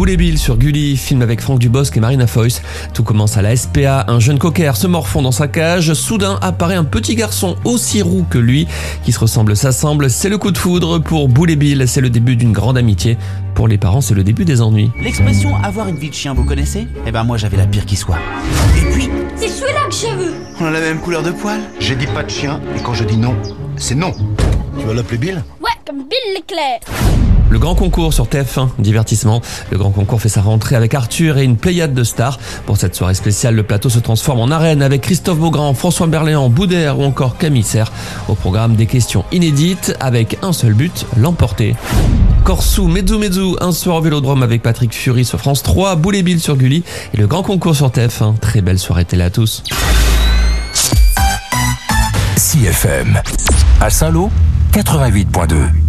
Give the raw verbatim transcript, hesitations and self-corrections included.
Boule et Bill sur Gulli, film avec Franck Dubosc et Marina Foïs. Tout commence à la S P A, un jeune cocker se morfond dans sa cage. Soudain apparaît un petit garçon aussi roux que lui, qui se ressemble s'assemble. C'est le coup de foudre pour Boule et Bill, c'est le début d'une grande amitié. Pour les parents, c'est le début des ennuis. L'expression avoir une vie de chien, vous connaissez ? Eh ben moi j'avais la pire qui soit. Et puis, c'est celui-là que je veux. On a la même couleur de poil. J'ai dit pas de chien, et quand je dis non, c'est non. Tu vas l'appeler Bill ? Ouais, comme Bill l'éclair. Le grand concours sur T F un, divertissement. Le grand concours fait sa rentrée avec Arthur et une pléiade de stars. Pour cette soirée spéciale, le plateau se transforme en arène avec Christophe Beaugrand, François Berléand, Boudère ou encore Camille Serre. Au programme, des questions inédites avec un seul but, l'emporter. Corsou, Mezou Mezou, un soir au Vélodrome avec Patrick Fury sur France trois, Boule et Bill sur Gulli et le grand concours sur T F un. Très belle soirée télé à tous. C F M à Saint-Lô, quatre-vingt-huit point deux.